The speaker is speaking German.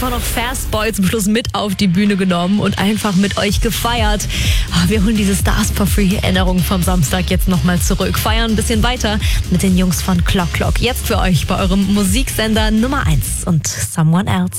einfach noch Fastboy zum Schluss mit auf die Bühne genommen und einfach mit euch gefeiert. Wir holen diese Stars for Free Erinnerung vom Samstag jetzt nochmal zurück. Feiern ein bisschen weiter mit den Jungs von Clock Clock. Jetzt für euch bei eurem Musiksender Nummer 1 und Someone Else.